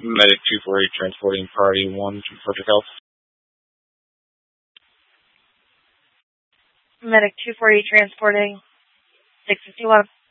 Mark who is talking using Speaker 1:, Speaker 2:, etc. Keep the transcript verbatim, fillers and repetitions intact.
Speaker 1: Medic two four eight transporting priority one to Frederick Health.
Speaker 2: Medic two four eight transporting six fifty-one.